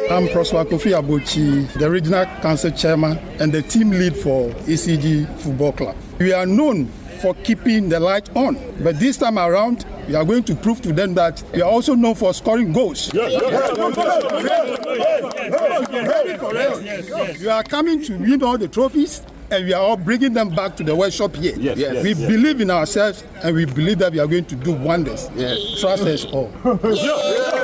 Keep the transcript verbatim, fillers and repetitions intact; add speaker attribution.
Speaker 1: I'm Prosper Kofi Abochi, the Regional Council Chairman and the team lead for E C G Football Club. We are known for keeping the light on, but this time around, we are going to prove to them that we are also known for scoring goals. Yes, yes, yes. We are coming to win all the trophies, and we are all bringing them back to the workshop here.
Speaker 2: Yes, yes,
Speaker 1: we
Speaker 2: yes.
Speaker 1: believe in ourselves, and we believe that we are going to do wonders. Yes. Trust us all.